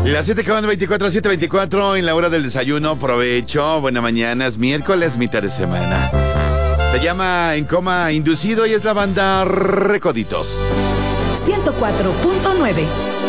Las 7:24, 7:24 en la hora del desayuno. Provecho, buena mañana, es miércoles, mitad de semana. Se llama En Coma Inducido y es la banda Recoditos. 104.9